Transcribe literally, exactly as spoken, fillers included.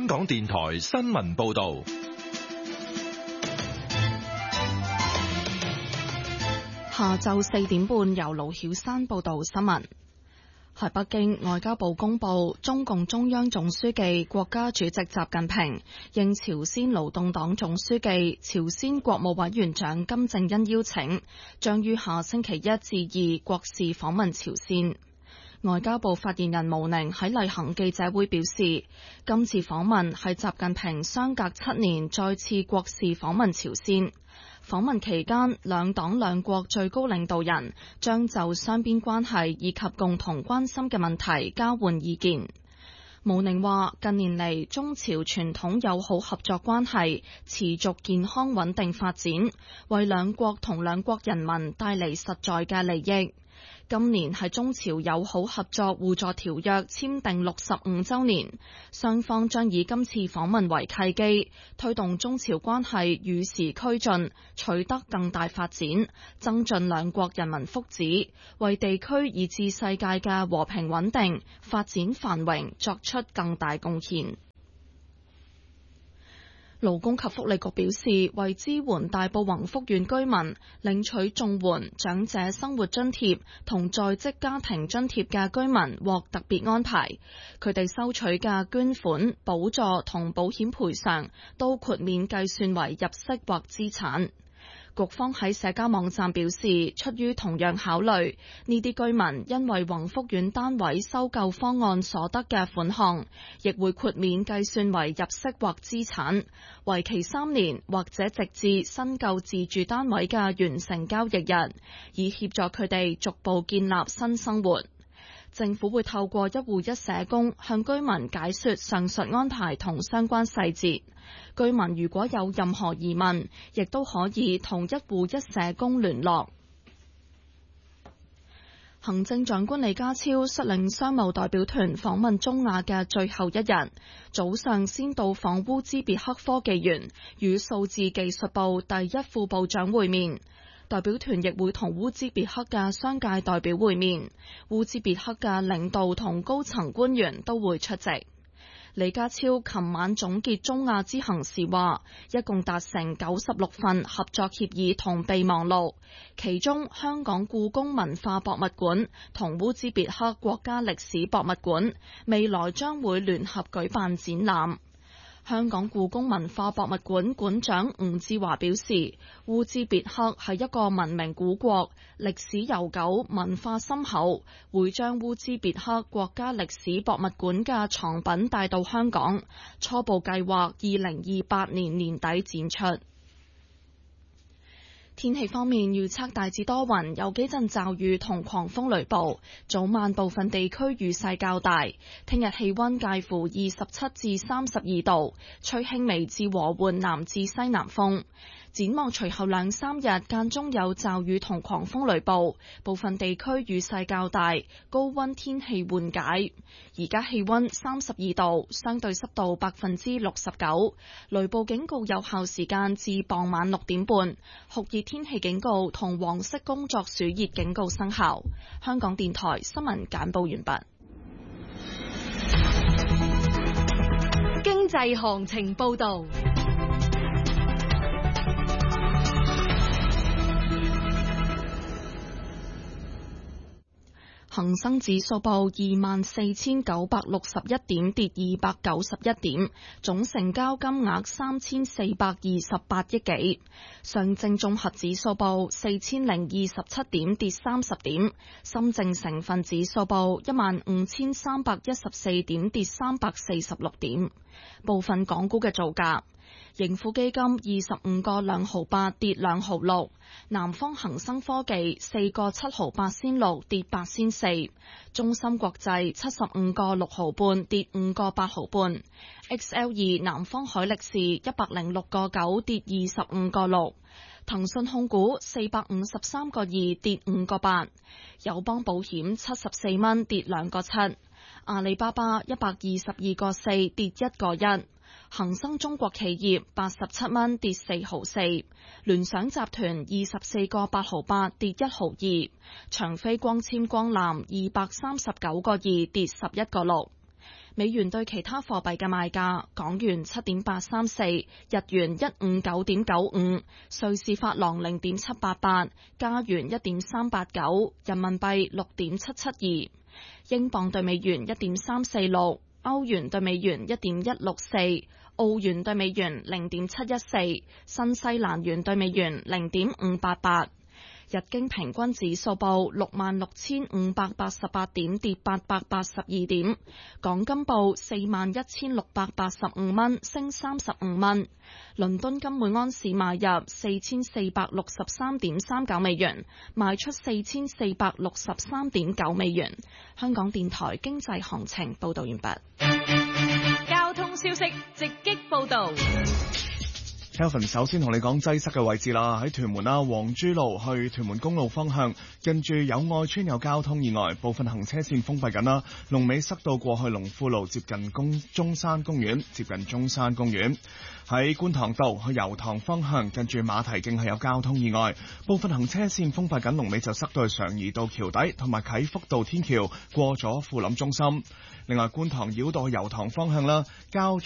香港電台新聞報道。 下晝四點半，由盧曉山報道新聞。喺北京，外交部公布，中共中央總書記、國家主席習近平應朝鮮勞動黨總書記、朝鮮國務委員長金正恩邀請，將於下星期一至二國事訪問朝鮮。外交部發言人毛寧喺例行記者會表示，今次訪問係習近平相隔七年再次國事訪問朝鮮。訪問期間，兩黨兩國最高領導人將就雙邊關係以及共同關心嘅問題交換意見。毛寧話，近年嚟中朝傳統友好合作關係持續健康穩定發展，為兩國同兩國人民帶嚟實在嘅利益。今年係中朝友好合作互助條約簽訂六十五週年，雙方將以今次訪問為契機，推動中朝關係與時俱進，取得更大發展，增進兩國人民福祉，為地區以至世界嘅和平穩定、發展繁榮作出更大貢獻。勞工及福利局表示，為支援大埔宏福苑居民領取綜援、長者生活津貼同在職家庭津貼嘅居民獲特別安排，佢哋收取嘅捐款、補助同保險賠償都豁免計算為入息或資產。局方喺社交網站表示，出於同樣考慮，呢啲居民因為宏福苑單位收購方案所得嘅款項，亦會豁免計算為入息或資產，為期三年，或者直至新購自住單位嘅完成交易日，以協助佢哋逐步建立新生活。政府會透過一戶一社工向居民解說上述安排同相關細節。居民如果有任何疑問，亦都可以同一戶一社工聯絡。行政長官李家超率領商務代表團訪問中亞嘅最後一日，早上先到訪烏茲別克科技園，與數字技術部第一副部長會面。代表團亦會同烏茲別克嘅商界代表會面，烏茲別克嘅領導同高層官員都會出席。李家超琴晚總結中亞之行時話，一共達成九十六份合作協議同備忘錄，其中香港故宮文化博物館同烏茲別克國家歷史博物館未來將會聯合舉辦展覽。香港故宮文化博物館館長吳志華表示，烏茲別克係一個文明古國，歷史悠久，文化深厚，會將烏茲別克國家歷史博物館嘅藏品帶到香港，初步計劃二零二八年年底展出。天氣方面，預測大致多雲，有幾陣驟雨同狂風雷暴，早晚部分地區雨勢較大。聽日氣溫介乎二十七至三十二度，吹輕微至和緩南至西南風。展望隨後兩三日間中有驟雨同狂風雷暴，部分地區雨勢較大，高溫天氣緩解。而家氣溫三十二度，相對濕度百分之六十九，雷暴警告有效時間至傍晚六點半，酷熱天氣警告同黃色工作暑熱警告生效。香港電台新聞簡報完畢。 經濟行情報道。 恒生指數報二萬四千九百六十一點，跌二百九十一點，總成交金額三千四百二十八億幾。上證綜合指數報四千零二十七點，跌三十點。深證成分指數報一萬五千三百一十四點，跌三百四十六點。部分港股嘅造價。盈富基金二十五個兩毫八跌兩毫六，南方恒生科技四個七毫八仙六跌八仙四，中芯國際七十五個六毫半跌五個八毫半 ，X L 二南方海力士一百零六個九跌二十五個六，騰訊控股四百五十三個二跌五個八，友邦保險七十四蚊跌兩個七，阿里巴巴一百二十二個四跌一個一。恒生中國企業八十七蚊跌四毫四，聯想集團二十四個八毫八跌一毫二，長飛光纖光纜二百三十九個二跌十一個六。 美元對其他貨幣嘅賣價：港元七點八三四，日元一五九點九五，瑞士法郎零點七八八，加元一點三八九，人民幣六點七七二，英鎊對美元一點三四六，歐元對美元一點一六四，澳元對美元零點七一四，新西蘭元對美元零點五八八。日經平均指數報六萬六千五百八十八點，跌八百八十二點。港金報四萬一千六百八十五蚊，升三十五蚊。倫敦金每安士買入四千四百六十三點三九美元，賣出四千四百六十三點九美元。香港電台經濟行情報道完畢。 交通消息直擊報道。 Kelvin 首先同你講擠塞嘅位置啦，喺屯門啦，黃珠路去屯門公路方向，近住友愛村有交通意外，部分行車線封閉緊啦，龍尾塞到過去龍富路，接近公中山公園，接近中山公園。喺觀塘道去油塘方向，近住馬蹄徑係有交通意外，部分行車線封閉緊，龍尾就塞到去常怡道橋底，同埋啟福道天橋過咗富林中心。另外觀塘繞道去油塘方向啦，交